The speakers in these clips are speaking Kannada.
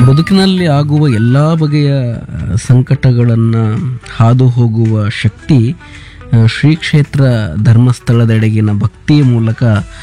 ಬದುಕಿನಲ್ಲಿ ಆಗುವ ಎಲ್ಲ ಬಗೆಯ ಸಂಕಟಗಳನ್ನು ಹಾದು ಹೋಗುವ ಶಕ್ತಿ ಶ್ರೀ ಕ್ಷೇತ್ರ ಧರ್ಮಸ್ಥಳದೆಡೆಗಿನ ಭಕ್ತಿಯ ಮೂಲಕ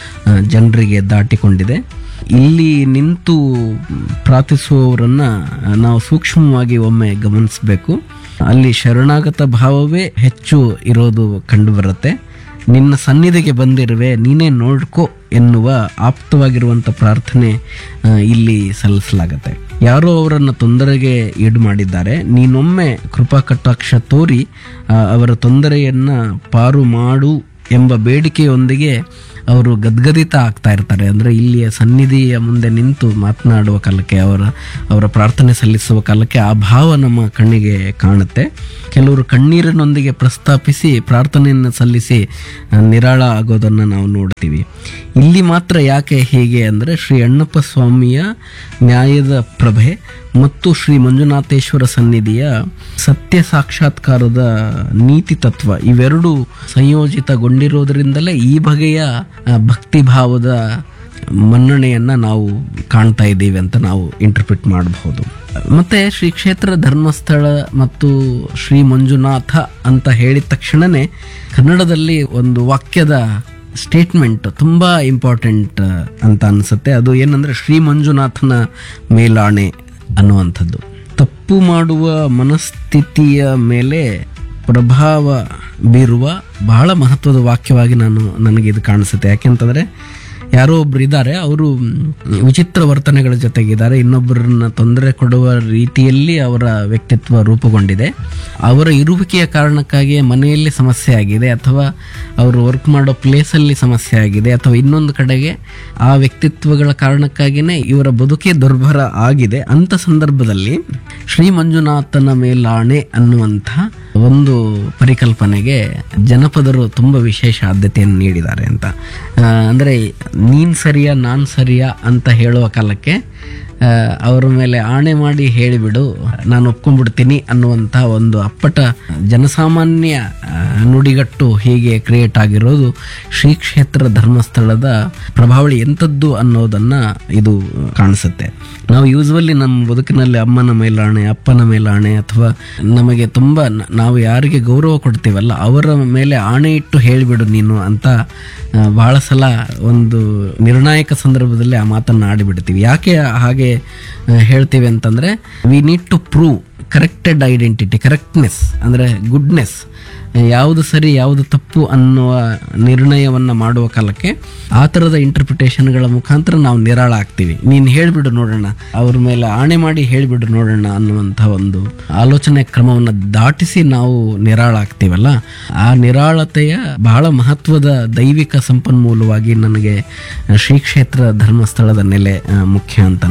ಜನರಿಗೆ ದಾಟಿಕೊಂಡಿದೆ. ಇಲ್ಲಿ ನಿಂತು ಪ್ರಾರ್ಥಿಸುವವರನ್ನು ನಾವು ಸೂಕ್ಷ್ಮವಾಗಿ ಒಮ್ಮೆ ಗಮನಿಸಬೇಕು. ಅಲ್ಲಿ ಶರಣಾಗತ ಭಾವವೇ ಹೆಚ್ಚು ಇರೋದು ಕಂಡುಬರುತ್ತೆ. ನಿನ್ನ ಸನ್ನಿಧಿಗೆ ಬಂದಿರುವೆ, ನೀನೇ ನೋಡ್ಕೋ ಎನ್ನುವ ಆಪ್ತವಾಗಿರುವಂಥ ಪ್ರಾರ್ಥನೆ ಇಲ್ಲಿ ಸಲ್ಲಿಸಲಾಗತ್ತೆ. ಯಾರೋ ಅವರನ್ನು ತೊಂದರೆಗೆ ಈಡು ಮಾಡಿದ್ದಾರೆ, ನೀನೊಮ್ಮೆ ಕೃಪಾ ಕಟಾಕ್ಷ ತೋರಿ ಅವರ ತೊಂದರೆಯನ್ನು ಪಾರು ಮಾಡು ಎಂಬ ಬೇಡಿಕೆಯೊಂದಿಗೆ ಅವರು ಗದ್ಗದಿತ ಆಗ್ತಾ ಇರ್ತಾರೆ. ಅಂದರೆ ಇಲ್ಲಿಯ ಸನ್ನಿಧಿಯ ಮುಂದೆ ನಿಂತು ಮಾತನಾಡುವ ಕಾಲಕ್ಕೆ, ಅವರ ಪ್ರಾರ್ಥನೆ ಸಲ್ಲಿಸುವ ಕಾಲಕ್ಕೆ ಆ ಭಾವ ನಮ್ಮ ಕಣ್ಣಿಗೆ ಕಾಣುತ್ತೆ. ಕೆಲವರು ಕಣ್ಣೀರಿನೊಂದಿಗೆ ಪ್ರಸ್ತಾಪಿಸಿ ಪ್ರಾರ್ಥನೆಯನ್ನು ಸಲ್ಲಿಸಿ ನಿರಾಳ ಆಗೋದನ್ನು ನಾವು ನೋಡ್ತೀವಿ. ಇಲ್ಲಿ ಮಾತ್ರ ಯಾಕೆ ಹೀಗೆ ಅಂದರೆ, ಶ್ರೀ ಅಣ್ಣಪ್ಪ ಸ್ವಾಮಿಯ ನ್ಯಾಯದ ಪ್ರಭೆ ಮತ್ತು ಶ್ರೀ ಮಂಜುನಾಥೇಶ್ವರ ಸನ್ನಿಧಿಯ ಸತ್ಯ ಸಾಕ್ಷಾತ್ಕಾರದ ನೀತಿ ತತ್ವ ಇವೆರಡೂ ಸಂಯೋಜಿತಗೊಂಡಿರೋದ್ರಿಂದಲೇ ಈ ಬಗೆಯ ಭಕ್ತಿಭಾವದ ಮನ್ನಣೆಯನ್ನು ನಾವು ಕಾಣ್ತಾ ಇದ್ದೀವಿ ಅಂತ ನಾವು ಇಂಟರ್ಪ್ರಿಟ್ ಮಾಡಬಹುದು. ಮತ್ತೆ ಶ್ರೀ ಕ್ಷೇತ್ರ ಧರ್ಮಸ್ಥಳ ಮತ್ತು ಶ್ರೀ ಮಂಜುನಾಥ ಅಂತ ಹೇಳಿದ ತಕ್ಷಣನೇ ಕನ್ನಡದಲ್ಲಿ ಒಂದು ವಾಕ್ಯದ ಸ್ಟೇಟ್ಮೆಂಟ್ ತುಂಬ ಇಂಪಾರ್ಟೆಂಟ್ ಅಂತ ಅನಿಸುತ್ತೆ. ಅದು ಏನಂದರೆ, ಶ್ರೀ ಮಂಜುನಾಥನ ಮೇಲಾಣೆ ಅನ್ನುವಂಥದ್ದು. ತಪ್ಪು ಮಾಡುವ ಮನಸ್ಥಿತಿಯ ಮೇಲೆ ಪ್ರಭಾವ ಬೀರುವ ಬಹಳ ಮಹತ್ವದ ವಾಕ್ಯವಾಗಿ ನನಗೆ ಇದು ಕಾಣಿಸುತ್ತೆ. ಯಾಕೆಂತಂದರೆ, ಯಾರೋ ಒಬ್ರು ಇದ್ದಾರೆ, ಅವರು ವಿಚಿತ್ರ ವರ್ತನೆಗಳ ಜೊತೆಗಿದ್ದಾರೆ, ಇನ್ನೊಬ್ಬರನ್ನ ತೊಂದರೆ ಕೊಡುವ ರೀತಿಯಲ್ಲಿ ಅವರ ವ್ಯಕ್ತಿತ್ವ ರೂಪುಗೊಂಡಿದೆ. ಅವರ ಇರುವಿಕೆಯ ಕಾರಣಕ್ಕಾಗಿ ಮನೆಯಲ್ಲಿ ಸಮಸ್ಯೆ ಆಗಿದೆ, ಅಥವಾ ಅವರು ವರ್ಕ್ ಮಾಡೋ ಪ್ಲೇಸಲ್ಲಿ ಸಮಸ್ಯೆ ಆಗಿದೆ, ಅಥವಾ ಇನ್ನೊಂದು ಕಡೆಗೆ ಆ ವ್ಯಕ್ತಿತ್ವಗಳ ಕಾರಣಕ್ಕಾಗಿಯೇ ಇವರ ಬದುಕೇ ದುರ್ಭರ ಆಗಿದೆ. ಅಂಥ ಸಂದರ್ಭದಲ್ಲಿ ಶ್ರೀ ಮಂಜುನಾಥನ ಮೇಲಾಣೆ ಅನ್ನುವಂಥ ಒಂದು ಪರಿಕಲ್ಪನೆಗೆ ಜನಪದರು ತುಂಬ ವಿಶೇಷ ಆದ್ಯತೆಯನ್ನು ನೀಡಿದ್ದಾರೆ ಅಂತ. ಅಂದರೆ ನೀನು ಸರಿಯಾ ನಾನು ಸರಿಯಾ ಅಂತ ಹೇಳುವ ಕಾಲಕ್ಕೆ ಅವರ ಮೇಲೆ ಆಣೆ ಮಾಡಿ ಹೇಳಿಬಿಡು, ನಾನು ಒಪ್ಕೊಂಡ್ಬಿಡ್ತೀನಿ ಅನ್ನುವಂಥ ಒಂದು ಅಪ್ಪಟ ಜನಸಾಮಾನ್ಯ ನುಡಿಗಟ್ಟು ಹೀಗೆ ಕ್ರಿಯೇಟ್ ಆಗಿರೋದು ಶ್ರೀ ಕ್ಷೇತ್ರ ಧರ್ಮಸ್ಥಳದ ಪ್ರಭಾವಳಿ ಎಂಥದ್ದು ಅನ್ನೋದನ್ನು ಇದು ಕಾಣಿಸುತ್ತೆ. ನಾವು ಯೂಸ್ವಲಿ ನಮ್ಮ ಬದುಕಿನಲ್ಲಿ ಅಮ್ಮನ ಮೇಲಾಣೆ, ಅಪ್ಪನ ಮೇಲಾಣೆ, ಅಥವಾ ನಮಗೆ ತುಂಬ ನಾವು ಯಾರಿಗೆ ಗೌರವ ಕೊಡ್ತೀವಲ್ಲ ಅವರ ಮೇಲೆ ಆಣೆ ಇಟ್ಟು ಹೇಳಿಬಿಡು ನೀನು ಅಂತ ಬಹಳ ಸಲ ಒಂದು ನಿರ್ಣಾಯಕ ಸಂದರ್ಭದಲ್ಲಿ ಆ ಮಾತನ್ನು ಆಡಿಬಿಡ್ತೀವಿ. ಯಾಕೆ ಹಾಗೆ ಹೇಳ್ತೀವಿ ಅಂತಂದರೆ, we need to prove corrected identity, correctness ಅಂದರೆ ಗುಡ್ನೆಸ್, ಯಾವುದು ಸರಿ ಯಾವುದು ತಪ್ಪು ಅನ್ನುವ ನಿರ್ಣಯವನ್ನು ಮಾಡುವ ಕಾಲಕ್ಕೆ ಆ ಥರದ ಇಂಟರ್ಪ್ರಿಟೇಷನ್ಗಳ ಮುಖಾಂತರ ನಾವು ನಿರಾಳ ಆಗ್ತೀವಿ. ನೀನು ಹೇಳಿಬಿಡು ನೋಡೋಣ, ಅವ್ರ ಮೇಲೆ ಆಣೆ ಮಾಡಿ ಹೇಳಿಬಿಡು ನೋಡೋಣ ಅನ್ನುವಂಥ ಒಂದು ಆಲೋಚನೆ ಕ್ರಮವನ್ನು ದಾಟಿಸಿ ನಾವು ನಿರಾಳ ಆಗ್ತೀವಲ್ಲ, ಆ ನಿರಾಳತೆಯ ಬಹಳ ಮಹತ್ವದ ದೈವಿಕ ಸಂಪನ್ಮೂಲವಾಗಿ ನನಗೆ ಶ್ರೀ ಕ್ಷೇತ್ರ ಧರ್ಮಸ್ಥಳದ ನೆಲೆ ಮುಖ್ಯ ಅಂತ